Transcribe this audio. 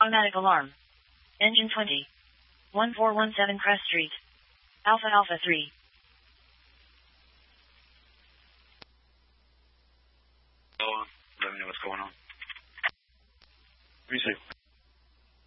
Automatic alarm. Engine 20. 1417 Crest Street. Alpha Alpha 3. Let me know what's going on. What do you say?